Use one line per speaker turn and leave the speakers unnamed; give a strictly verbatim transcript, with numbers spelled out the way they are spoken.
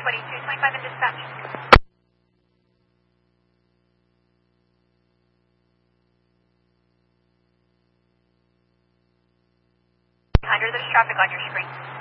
twenty-two twenty-five in dispatch. one hundred, there's traffic on your screen.